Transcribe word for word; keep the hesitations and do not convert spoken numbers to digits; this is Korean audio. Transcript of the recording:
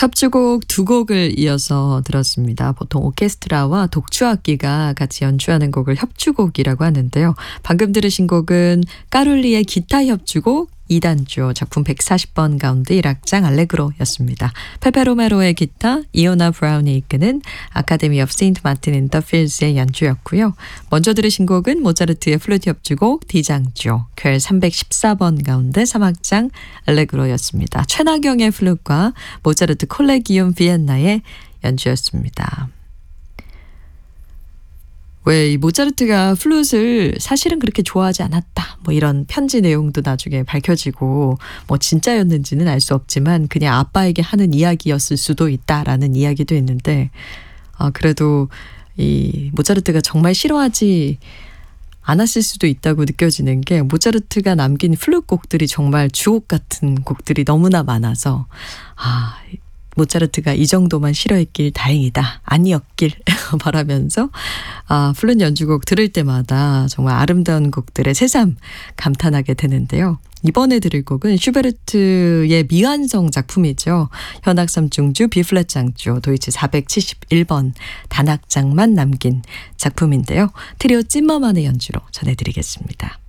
협주곡 두 곡을 이어서 들었습니다. 보통 오케스트라와 독주악기가 같이 연주하는 곡을 협주곡이라고 하는데요. 방금 들으신 곡은 까룰리의 기타 협주곡 이 단조 작품 백사십 번 가운데 일 악장 알레그로였습니다. 페페 로메로의 기타, 이오나 브라운이 이끄는 아카데미 오브 세인트 마틴 인 더 필즈의 연주였고요. 먼저 들으신 곡은 모차르트의 플루트 협주곡 D장조 퀘 삼백십사 번 가운데 삼 악장 알레그로였습니다. 최나경의 플룻과 모차르트 콜레기움 비엔나의 연주였습니다. 왜 이 모차르트가 플룻을 사실은 그렇게 좋아하지 않았다. 뭐 이런 편지 내용도 나중에 밝혀지고 뭐 진짜였는지는 알 수 없지만 그냥 아빠에게 하는 이야기였을 수도 있다라는 이야기도 있는데 아 그래도 이 모차르트가 정말 싫어하지 않았을 수도 있다고 느껴지는 게 모차르트가 남긴 플룻 곡들이 정말 주옥 같은 곡들이 너무나 많아서 아 모차르트가 이 정도만 싫어했길 다행이다. 아니었길 바라면서 아, 플룻 연주곡 들을 때마다 정말 아름다운 곡들의 새삼 감탄하게 되는데요. 이번에 들을 곡은 슈베르트의 미완성 작품이죠. 현악 삼중주 B플랫 장조 도이치 사백칠십일 번 단악장만 남긴 작품인데요. 트리오 찐머만의 연주로 전해드리겠습니다.